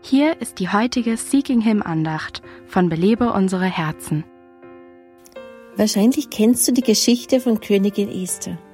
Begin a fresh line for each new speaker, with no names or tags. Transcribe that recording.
Hier ist die heutige Seeking Him Andacht von Belebe unsere Herzen.
Wahrscheinlich kennst du die Geschichte von Königin Esther.